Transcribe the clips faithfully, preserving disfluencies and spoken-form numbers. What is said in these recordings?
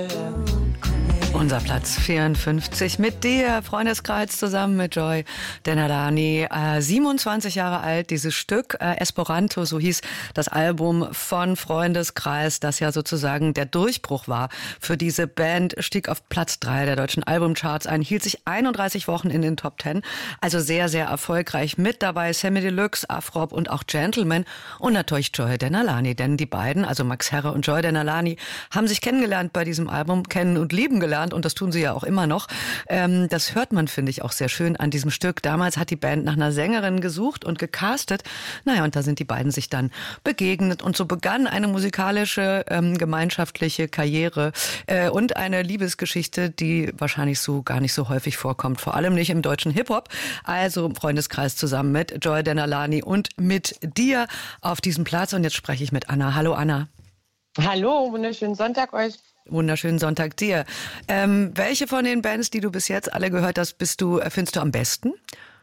Unser Platz vierundfünfzig mit dir, Freundeskreis zusammen mit Joy Denalani, äh, siebenundzwanzig Jahre alt, dieses Stück, äh, Esperanto, so hieß das Album von Freundeskreis, das ja sozusagen der Durchbruch war für diese Band, stieg auf Platz drei der deutschen Albumcharts ein, hielt sich einunddreißig Wochen in den Top Ten, also sehr, sehr erfolgreich. Mit dabei Samy Deluxe, Afrop und auch Gentleman und natürlich Joy Denalani, denn die beiden, also Max Herre und Joy Denalani, haben sich kennengelernt bei diesem Album, kennen und lieben gelernt. Und das tun sie ja auch immer noch. Ähm, das hört man, finde ich, auch sehr schön an diesem Stück. Damals hat die Band nach einer Sängerin gesucht und gecastet. Naja, und da sind die beiden sich dann begegnet. Und so begann eine musikalische, ähm, gemeinschaftliche Karriere äh, und eine Liebesgeschichte, die wahrscheinlich so gar nicht so häufig vorkommt. Vor allem nicht im deutschen Hip-Hop. Also im Freundeskreis zusammen mit Joy Denalani und mit dir auf diesem Platz. Und jetzt spreche ich mit Anna. Hallo, Anna. Hallo, wunderschönen Sonntag euch. Wunderschönen Sonntag dir. Ähm, welche von den Bands, die du bis jetzt alle gehört hast, bist du, findest du am besten?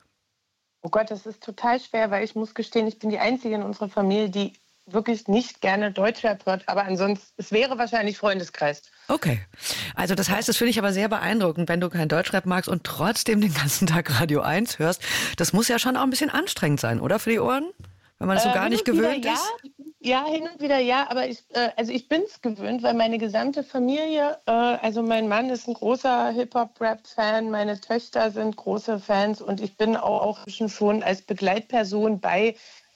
Oh Gott, das ist total schwer, weil ich muss gestehen, ich bin die Einzige in unserer Familie, die wirklich nicht gerne Deutschrap hört, aber ansonsten, es wäre wahrscheinlich Freundeskreis. Okay, also das heißt, das finde ich aber sehr beeindruckend, wenn du kein Deutschrap magst und trotzdem den ganzen Tag Radio eins hörst. Das muss ja schon auch ein bisschen anstrengend sein, oder, für die Ohren? Wenn man das so äh, gar nicht gewöhnt wieder, ist? Ja. ja, hin und wieder ja, aber ich, äh, also ich bin es gewöhnt, weil meine gesamte Familie, äh, also mein Mann ist ein großer Hip-Hop-Rap-Fan, meine Töchter sind große Fans und ich bin auch, auch schon als Begleitperson bei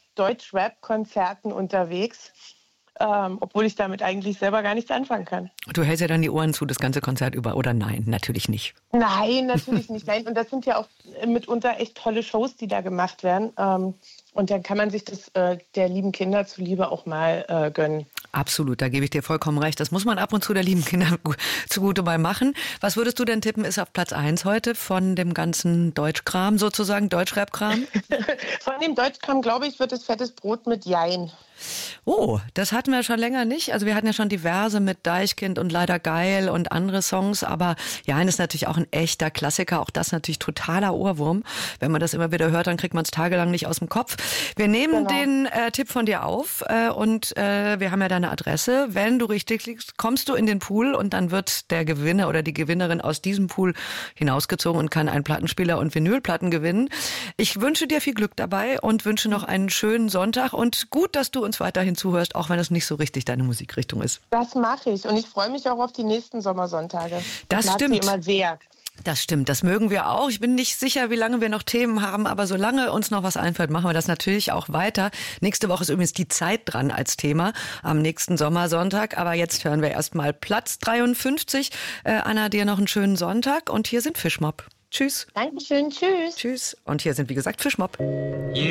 Deutsch-Rap-Konzerten unterwegs, ähm, obwohl ich damit eigentlich selber gar nichts anfangen kann. Du hältst ja dann die Ohren zu, das ganze Konzert über, oder nein? Natürlich nicht. Nein, natürlich nicht. Nein. Und das sind ja auch mitunter echt tolle Shows, die da gemacht werden. Ähm, Und dann kann man sich das äh, der lieben Kinder zuliebe auch mal äh, gönnen. Absolut, da gebe ich dir vollkommen recht. Das muss man ab und zu der lieben Kinder zugute mal machen. Was würdest du denn tippen, ist auf Platz eins heute von dem ganzen Deutschkram sozusagen, Deutschrap-Kram? Von dem Deutschkram, glaube ich, wird es fettes Brot mit Jein. Oh, das hatten wir schon länger nicht. Also wir hatten ja schon diverse mit Deichkind und Leider Geil und andere Songs, aber Jein ist natürlich auch ein echter Klassiker, auch das natürlich totaler Ohrwurm. Wenn man das immer wieder hört, dann kriegt man es tagelang nicht aus dem Kopf. Wir nehmen genau. den äh, Tipp von dir auf äh, und äh, wir haben ja deine Adresse. Wenn du richtig liegst, kommst du in den Pool und dann wird der Gewinner oder die Gewinnerin aus diesem Pool hinausgezogen und kann einen Plattenspieler und Vinylplatten gewinnen. Ich wünsche dir viel Glück dabei und wünsche noch einen schönen Sonntag und gut, dass du uns weiterhin zuhörst, auch wenn es nicht so richtig deine Musikrichtung ist. Das mache ich und ich freue mich auch auf die nächsten Sommersonntage. Das ich stimmt. Mag sie immer sehr. Das stimmt, das mögen wir auch. Ich bin nicht sicher, wie lange wir noch Themen haben, aber solange uns noch was einfällt, machen wir das natürlich auch weiter. Nächste Woche ist übrigens die Zeit dran als Thema am nächsten Sommersonntag. Aber jetzt hören wir erstmal Platz dreiundfünfzig. Äh, Anna, dir noch einen schönen Sonntag und hier sind Fischmob. Tschüss. Dankeschön, tschüss. Tschüss. Und hier sind, wie gesagt, Fischmob. You